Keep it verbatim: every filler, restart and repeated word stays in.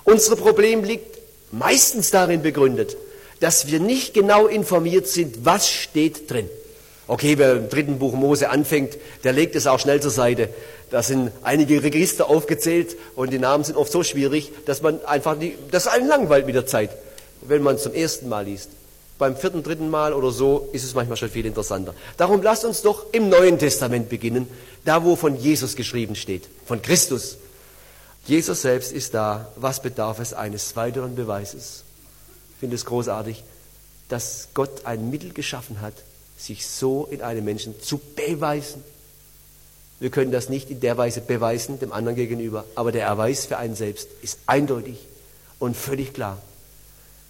Unser Problem liegt meistens darin begründet, dass wir nicht genau informiert sind, was steht drin. Okay, wer im dritten Buch Mose anfängt, der legt es auch schnell zur Seite. Da sind einige Register aufgezählt und die Namen sind oft so schwierig, dass man einfach die, das einen langweilt mit der Zeit, wenn man es zum ersten Mal liest. Beim vierten, dritten Mal oder so ist es manchmal schon viel interessanter. Darum lasst uns doch im Neuen Testament beginnen, da wo von Jesus geschrieben steht, von Christus. Jesus selbst ist da. Was bedarf es eines weiteren Beweises? Ich finde es großartig, dass Gott ein Mittel geschaffen hat, sich so in einem Menschen zu beweisen. Wir können das nicht in der Weise beweisen, dem anderen gegenüber, aber der Erweis für einen selbst ist eindeutig und völlig klar.